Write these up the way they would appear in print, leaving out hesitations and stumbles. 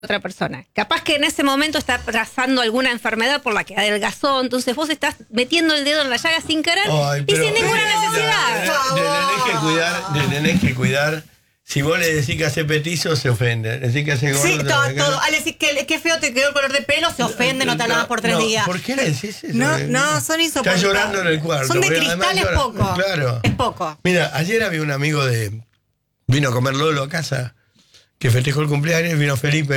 otra persona. Capaz que en ese momento está pasando alguna enfermedad por la que adelgazó, entonces vos estás metiendo el dedo en la llaga sin querer y sin ninguna necesidad. Le tenés que cuidar. Si vos le decís que hace petizo, se ofende. Le decís que hace gordo, sí, todo. Al decir que qué feo te quedó el color de pelo, se ofende, no te hablabas por 3 días. ¿Por qué le decís eso? No, son insoportables. Está llorando en el cuarto. Son de cristal, es poco. Claro. Es poco. Mira, ayer había un amigo vino a comer Lolo a casa, que festejó el cumpleaños, vino Felipe,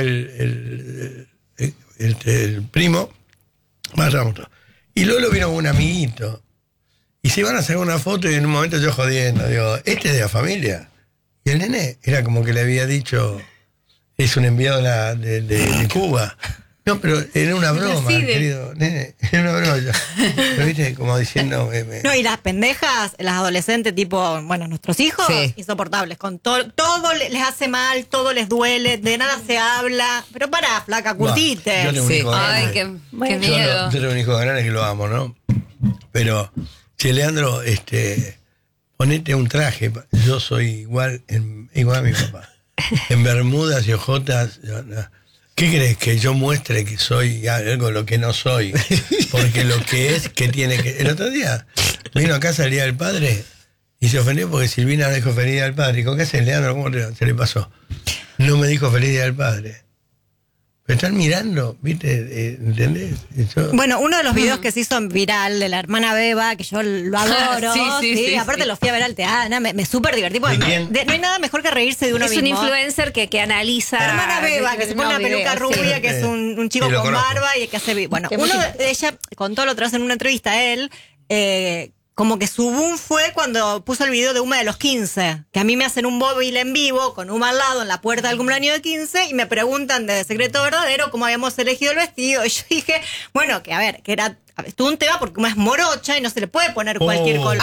el primo, vayamos todos. Y Lolo vino con un amiguito. Y se iban a hacer una foto y en un momento yo jodiendo, digo, ¿este es de la familia? Y el nene era como que le había dicho, es un enviado de Cuba. No, pero era una broma, querido nene, era una broma. Pero viste, como diciendo... No, y las pendejas, las adolescentes, tipo, bueno, nuestros hijos, insoportables. Con todo les hace mal, todo les duele, de nada se habla. Pero pará, flaca, curtite. Yo tengo un hijo grande. Ay, qué miedo. Yo tengo un hijo grande que lo amo, ¿no? Pero, che, Leandro, ponete un traje. Yo soy igual a mi papá. En bermudas y ojotas... ¿Qué crees? Que yo muestre que soy algo lo que no soy. Porque lo que es, que tiene que... El otro día vino a casa el Día del Padre y se ofendió porque Silvina le dijo feliz Día del Padre. Dijo, ¿qué haces, Leandro? ¿Cómo se le pasó? No me dijo feliz Día del Padre. Pero están mirando, ¿viste? ¿Entendés? Bueno, uno de los videos que se hizo viral de la hermana Beba, que yo lo adoro. Sí, aparte lo fui a ver al teatro, me súper divertí. No hay nada mejor que reírse de uno mismo. Es un influencer que analiza. La hermana Beba, que se pone una peluca rubia, que es un chico con barba y que hace... Bueno, uno de ella contó la otra vez en una entrevista a él, como que su boom fue cuando puso el video de Uma de los 15, que a mí me hacen un móvil en vivo con Uma al lado en la puerta del cumpleaños de 15 y me preguntan de Secreto Verdadero cómo habíamos elegido el vestido. Y yo dije, bueno, que a ver, que era... Estuvo un tema porque Uma es morocha y no se le puede poner cualquier color.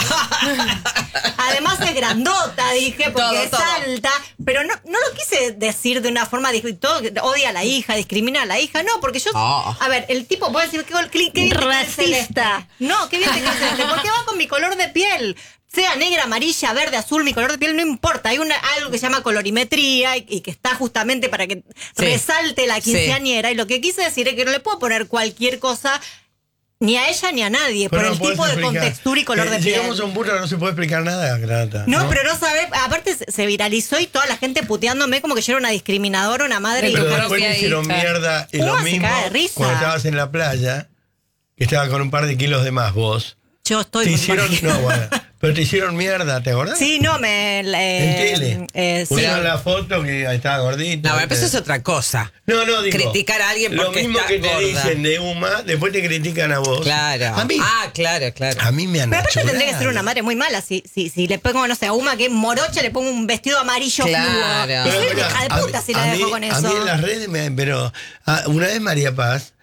Además es grandota, dije, porque es alta. Pero no lo quise decir de una forma, todo, odia a la hija, discrimina a la hija. No, porque yo... A ver, el tipo puede decir que bien racista. No, qué bien te queda celeste. Porque va con mi color de piel. Sea negra, amarilla, verde, azul, mi color de piel no importa. Hay algo que se llama colorimetría y que está justamente para que resalte la quinceañera. Y lo que quise decir es que no le puedo poner cualquier cosa... Ni a ella ni a nadie, pero por el tipo de contextura y color de piel. Llegamos a un punto que no se puede explicar nada, Granata. No, pero no sabe. Aparte se viralizó y toda la gente puteándome como que yo era una discriminadora, una madre. Pero después me hicieron mierda. Y lo mismo cuando estabas en la playa, que estabas con un par de kilos de más vos. Yo estoy... Te hicieron... No, bueno. Pero te hicieron mierda, ¿te acordás? Sí, no, en tele. Pusieron la foto que estaba gordita. No, pero eso es otra cosa. No, digo. Criticar a alguien porque lo mismo está que te gorda. dicen de Uma, después te critican a vos. Claro. A mí. Claro. A mí me han Pero aparte achurado. tendría que ser una madre muy mala. Si le pongo, no sé, a Uma que es morocha, le pongo un vestido amarillo Claro. fluo. Soy hija de puta si la dejo con eso. A mí en las redes pero una vez María Paz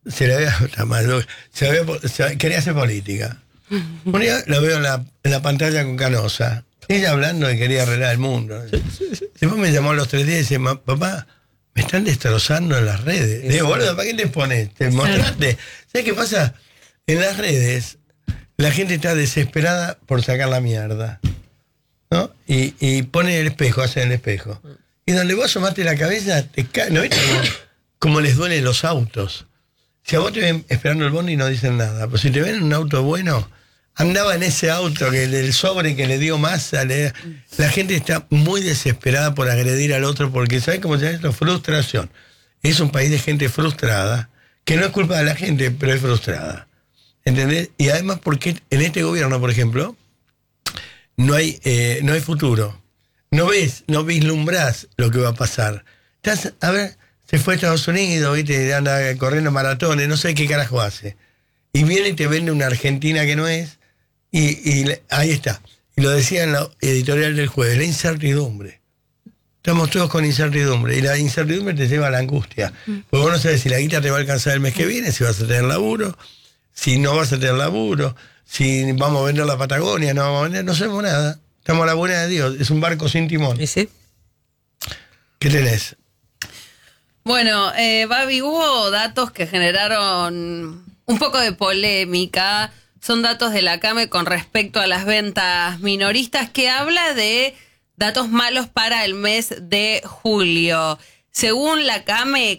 quería hacer política. Un día la veo en la pantalla con Canosa. Ella hablando de que quería arreglar el mundo. Después me llamó a los 3 días y dice, papá, me están destrozando en las redes. Le digo, boludo, ¿para qué te pones? ¿Te mostraste? ¿Sabes qué pasa? En las redes la gente está desesperada por sacar la mierda, ¿no? Y pone el espejo, hace el espejo. Y donde vos asomaste la cabeza, te cae. ¿No viste cómo les duelen los autos? Si a vos te ven esperando el bondi y no dicen nada, pero si te ven en un auto bueno... Andaba en ese auto, que el sobre que le dio masa. La gente está muy desesperada por agredir al otro porque, ¿sabes cómo se llama esto? Frustración. Es un país de gente frustrada, que no es culpa de la gente, pero es frustrada. ¿Entendés? Y además porque en este gobierno, por ejemplo, no hay futuro. No vislumbrás lo que va a pasar. A ver, se fue a Estados Unidos, ¿viste? Anda corriendo maratones, no sé qué carajo hace. Y viene y te vende una Argentina que no es. Y ahí está. Y lo decía en la editorial del jueves, la incertidumbre. Estamos todos con incertidumbre. Y la incertidumbre te lleva a la angustia. Porque vos no sabes si la guita te va a alcanzar el mes que viene, si vas a tener laburo, si no vas a tener laburo, si vamos a vender la Patagonia, no vamos a vender, no sabemos nada. Estamos a la buena de Dios. Es un barco sin timón. ¿Y sí? ¿Qué tenés? Bueno, Babi, hubo datos que generaron un poco de polémica. Son datos de la CAME con respecto a las ventas minoristas, que habla de datos malos para el mes de julio. según la CAME,